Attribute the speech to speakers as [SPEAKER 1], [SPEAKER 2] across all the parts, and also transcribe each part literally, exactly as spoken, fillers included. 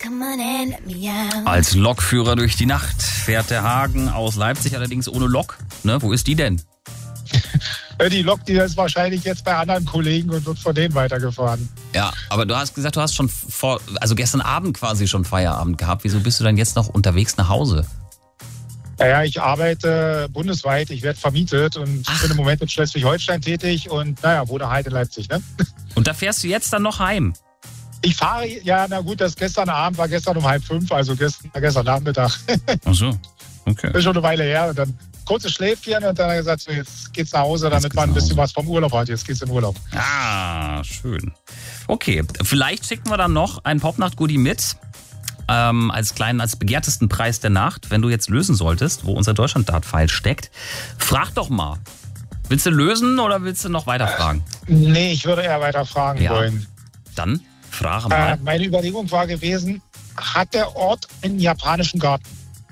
[SPEAKER 1] Als Lokführer durch die Nacht fährt der Hagen aus Leipzig, allerdings ohne Lok. Ne? Wo ist die denn?
[SPEAKER 2] Die Lok, die ist wahrscheinlich jetzt bei anderen Kollegen und wird von denen weitergefahren.
[SPEAKER 1] Ja, aber du hast gesagt, du hast schon vor, also gestern Abend quasi schon Feierabend gehabt. Wieso bist du dann jetzt noch unterwegs nach Hause?
[SPEAKER 2] Naja, ich arbeite bundesweit, ich werde vermietet und
[SPEAKER 1] Ach.
[SPEAKER 2] bin im Moment in Schleswig-Holstein tätig und naja, wohne halt in Leipzig. Ne?
[SPEAKER 1] Und da fährst du jetzt dann noch heim?
[SPEAKER 2] Ich fahre, ja, na gut, das gestern Abend war gestern um halb fünf, also gestern, gestern Nachmittag.
[SPEAKER 1] Ach so, okay.
[SPEAKER 2] Das ist schon eine Weile her und dann kurzes Schläfchen und dann hat er gesagt, so, jetzt geht's nach Hause, damit man ein bisschen was vom Urlaub hat. Jetzt geht's in Urlaub.
[SPEAKER 1] Ah, schön. Okay, vielleicht schicken wir dann noch ein Popnacht-Goodie mit. Ähm, als kleinen, als begehrtesten Preis der Nacht, wenn du jetzt lösen solltest, wo unser Deutschland-Dart-File steckt. Frag doch mal. Willst du lösen oder willst du noch weiter fragen?
[SPEAKER 2] Nee, ich würde eher weiter fragen
[SPEAKER 1] Ja.
[SPEAKER 2] wollen.
[SPEAKER 1] Dann frage mal.
[SPEAKER 2] Äh, meine Überlegung war gewesen, hat der Ort einen japanischen Garten?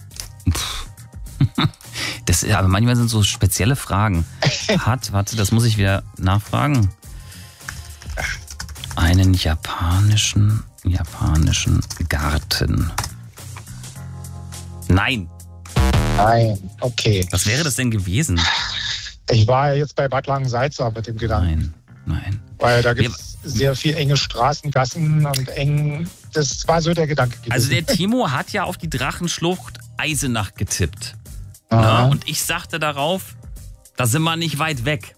[SPEAKER 1] Das, aber manchmal sind so spezielle Fragen. Hat, warte, das muss ich wieder nachfragen. Einen japanischen, japanischen Garten. Nein.
[SPEAKER 2] Nein, okay.
[SPEAKER 1] Was wäre das denn gewesen?
[SPEAKER 2] Ich war ja jetzt bei Bad Langensalza mit dem Gedanken.
[SPEAKER 1] Nein, nein.
[SPEAKER 2] Weil da gibt es sehr viel enge Straßen, Gassen und eng. Das war so der Gedanke gewesen.
[SPEAKER 1] Also der Timo hat ja auf die Drachenschlucht Eisenach getippt.
[SPEAKER 2] Aha.
[SPEAKER 1] Na, und ich sagte darauf, da sind wir nicht weit weg.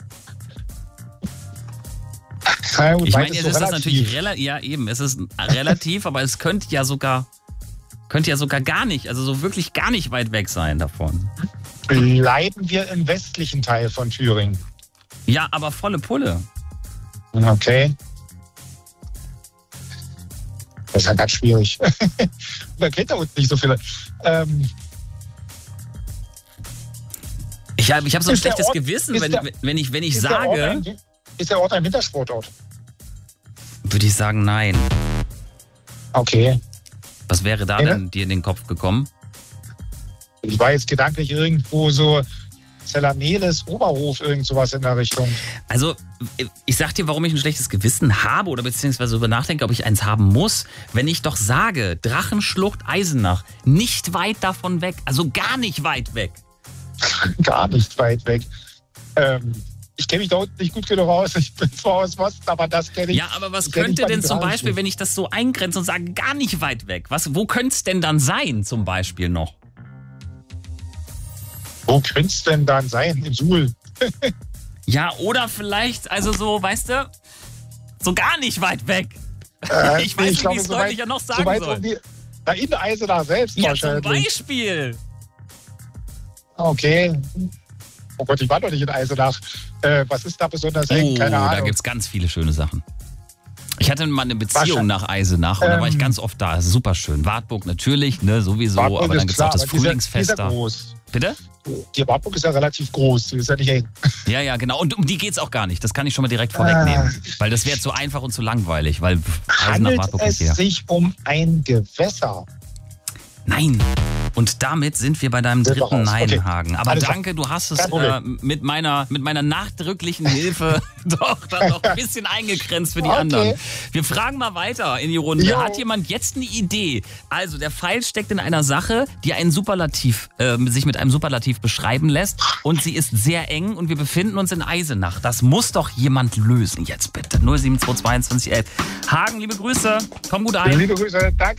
[SPEAKER 2] Ja, gut,
[SPEAKER 1] Ich
[SPEAKER 2] weit
[SPEAKER 1] meine, jetzt
[SPEAKER 2] so
[SPEAKER 1] ist das
[SPEAKER 2] relativ.
[SPEAKER 1] natürlich relativ, ja eben, es ist relativ, aber es könnte ja sogar, könnte ja sogar gar nicht, also so wirklich gar nicht weit weg sein davon.
[SPEAKER 2] Bleiben wir im westlichen Teil von Thüringen.
[SPEAKER 1] Ja, aber volle Pulle.
[SPEAKER 2] Okay. Das ist ja ganz schwierig. Man kennt da unten nicht so viele. Ähm,
[SPEAKER 1] Ich habe ich hab so ein
[SPEAKER 2] Ist der
[SPEAKER 1] schlechtes
[SPEAKER 2] Ort-
[SPEAKER 1] Gewissen,
[SPEAKER 2] ist
[SPEAKER 1] wenn,
[SPEAKER 2] der-
[SPEAKER 1] wenn ich, wenn ich
[SPEAKER 2] ist, der Ort
[SPEAKER 1] sage,
[SPEAKER 2] ein, ist der Ort ein Wintersportort?
[SPEAKER 1] würde ich sagen, nein.
[SPEAKER 2] Okay.
[SPEAKER 1] Was wäre da
[SPEAKER 2] Ja, ne?
[SPEAKER 1] denn dir in den Kopf gekommen?
[SPEAKER 2] Ich war jetzt gedanklich irgendwo so Zellameles, Oberhof, irgend sowas in der Richtung.
[SPEAKER 1] Also, ich sag dir, warum ich ein schlechtes Gewissen habe oder beziehungsweise darüber nachdenke, ob ich eins haben muss, wenn ich doch sage, Drachenschlucht Eisenach, nicht weit davon weg, also gar nicht weit weg.
[SPEAKER 2] Gar nicht weit weg. Ähm, ich kenne mich da unten nicht gut genug aus. Ich bin zwar aus Osten, aber das kenne ich.
[SPEAKER 1] Ja, aber was
[SPEAKER 2] ich kenn
[SPEAKER 1] könnte
[SPEAKER 2] nicht mal
[SPEAKER 1] denn
[SPEAKER 2] die
[SPEAKER 1] zum Beispiel,
[SPEAKER 2] Drachenschlucht.
[SPEAKER 1] wenn ich das so eingrenze und sage, gar nicht weit weg? Was, wo könnte es denn dann sein, zum Beispiel noch?
[SPEAKER 2] Wo könnte es denn dann sein? Im Suhl.
[SPEAKER 1] Ja, oder vielleicht, also so, weißt du, so gar nicht weit weg.
[SPEAKER 2] Äh,
[SPEAKER 1] Ich weiß nicht,
[SPEAKER 2] glaube,
[SPEAKER 1] wie ich es
[SPEAKER 2] so weit-
[SPEAKER 1] deutlicher noch sagen
[SPEAKER 2] so weit
[SPEAKER 1] soll.
[SPEAKER 2] Um die, na, in Eisenach selbst
[SPEAKER 1] Ja, zum
[SPEAKER 2] wahrscheinlich.
[SPEAKER 1] Beispiel.
[SPEAKER 2] Okay. Oh Gott, ich war doch nicht in Eisenach. Äh, was ist da besonders eng?
[SPEAKER 1] Oh,
[SPEAKER 2] Keine
[SPEAKER 1] da
[SPEAKER 2] Ahnung.
[SPEAKER 1] gibt es ganz viele schöne Sachen. Ich hatte mal eine Beziehung
[SPEAKER 2] Wahrscheinlich.
[SPEAKER 1] nach Eisenach und da war ich
[SPEAKER 2] Ähm,
[SPEAKER 1] ganz oft da. Das ist super schön. Wartburg natürlich, ne, sowieso,
[SPEAKER 2] Wartburg
[SPEAKER 1] aber
[SPEAKER 2] ist
[SPEAKER 1] dann gibt es auch
[SPEAKER 2] klar,
[SPEAKER 1] das
[SPEAKER 2] aber die ist ja-
[SPEAKER 1] Frühlingsfest
[SPEAKER 2] die ist ja
[SPEAKER 1] da.
[SPEAKER 2] groß.
[SPEAKER 1] Bitte?
[SPEAKER 2] Die Wartburg ist ja relativ groß. Die ist ja nicht eng.
[SPEAKER 1] Ja, ja, genau. Und um die geht's auch gar nicht. Das kann ich schon mal direkt vorwegnehmen. Weil das wäre zu einfach und zu langweilig, weil Eisenach,
[SPEAKER 2] Handelt
[SPEAKER 1] Wartburg
[SPEAKER 2] es
[SPEAKER 1] nicht jeder.
[SPEAKER 2] sich um ein Gewässer?
[SPEAKER 1] Nein. Und damit sind wir bei deinem
[SPEAKER 2] Sind wir
[SPEAKER 1] dritten
[SPEAKER 2] raus. Okay.
[SPEAKER 1] Nein-Hagen. Aber
[SPEAKER 2] Alles klar.
[SPEAKER 1] danke, du hast es
[SPEAKER 2] Kein
[SPEAKER 1] äh,
[SPEAKER 2] Problem.
[SPEAKER 1] mit, meiner, mit meiner nachdrücklichen Hilfe doch dann noch ein bisschen eingegrenzt für die
[SPEAKER 2] Okay.
[SPEAKER 1] anderen. Wir fragen mal weiter in die Runde.
[SPEAKER 2] Jo.
[SPEAKER 1] Hat jemand jetzt eine Idee? Also, der Pfeil steckt in einer Sache, die einen Superlativ, äh, sich mit einem Superlativ beschreiben lässt. Und sie ist sehr eng und wir befinden uns in Eisenach. Das muss doch jemand lösen jetzt bitte. null sieben zwei zwei eins elf. Hagen, liebe Grüße. Komm gut ein.
[SPEAKER 2] Liebe Grüße. Danke.